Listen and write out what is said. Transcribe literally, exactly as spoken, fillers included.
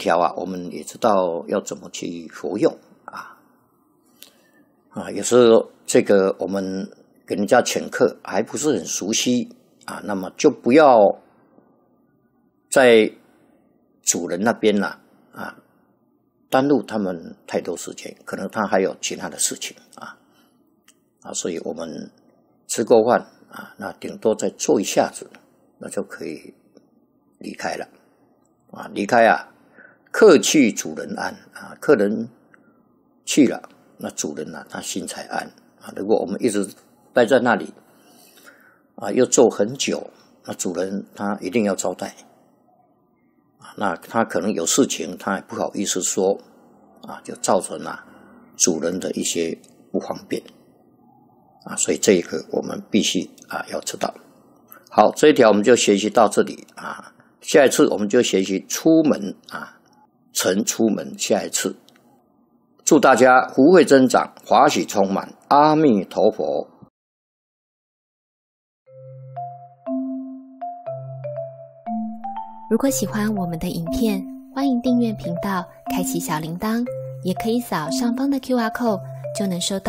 条啊，我们也知道要怎么去服用啊啊，有时候这个我们给人家请客还不是很熟悉啊，那么就不要在主人那边啦 啊, 啊耽误他们太多时间，可能他还有其他的事情啊啊，所以我们吃过饭啊，那顶多再坐一下子，那就可以离开了啊，离开啊，客去主人安啊，客人去了，那主人啊，他心才安啊。如果我们一直待在那里啊，又坐很久，那主人他一定要招待。那他可能有事情，他也不好意思说啊，就造成了主人的一些不方便啊，所以这一个我们必须啊要知道。好，这一条我们就学习到这里啊，下一次我们就学习出门啊，晨出门。下一次，祝大家福慧增长，华喜充满，阿弥陀佛。 如果喜欢我们的影片，欢迎订阅频道，开启小铃铛，也可以扫上方的 Q R code， 就能收到